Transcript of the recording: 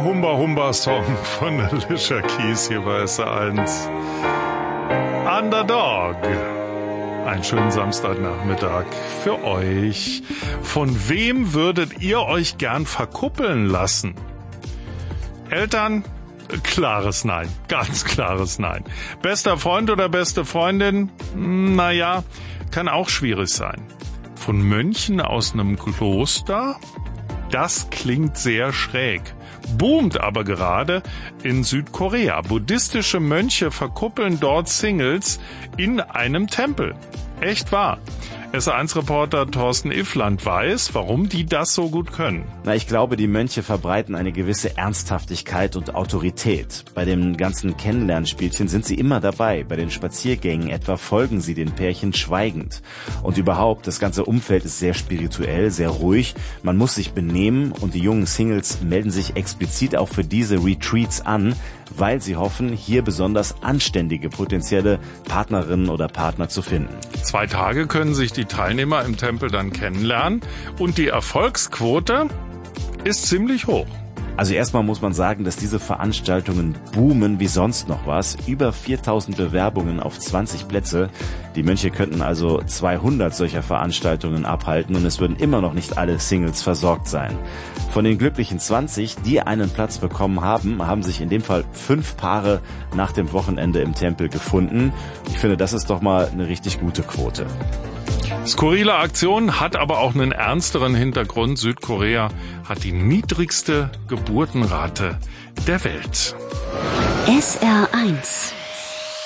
Der Humba-Humba-Song von Alicia Keys hier bei SR1. Underdog. Einen schönen Samstagnachmittag für euch. Von wem würdet ihr euch gern verkuppeln lassen? Eltern? Klares Nein. Ganz klares Nein. Bester Freund oder beste Freundin? Naja, kann auch schwierig sein. Von Mönchen aus einem Kloster? Das klingt sehr schräg. Boomt aber gerade in Südkorea. Buddhistische Mönche verkuppeln dort Singles in einem Tempel. Echt wahr. SR1-Reporter Thorsten Iffland weiß, warum die das so gut können. Ich glaube, die Mönche verbreiten eine gewisse Ernsthaftigkeit und Autorität. Bei den ganzen Kennenlernspielchen sind sie immer dabei. Bei den Spaziergängen etwa folgen sie den Pärchen schweigend. Und überhaupt, das ganze Umfeld ist sehr spirituell, sehr ruhig. Man muss sich benehmen und die jungen Singles melden sich explizit auch für diese Retreats an, weil sie hoffen, hier besonders anständige potenzielle Partnerinnen oder Partner zu finden. 2 Tage können sich die Teilnehmer im Tempel dann kennenlernen und die Erfolgsquote ist ziemlich hoch. Also erstmal muss man sagen, dass diese Veranstaltungen boomen wie sonst noch was. Über 4000 Bewerbungen auf 20 Plätze. Die Mönche könnten also 200 solcher Veranstaltungen abhalten und es würden immer noch nicht alle Singles versorgt sein. Von den glücklichen 20, die einen Platz bekommen haben, haben sich in dem Fall 5 Paare nach dem Wochenende im Tempel gefunden. Ich finde, das ist doch mal eine richtig gute Quote. Skurrile Aktion hat aber auch einen ernsteren Hintergrund. Südkorea hat die niedrigste Geburtenrate der Welt. SR1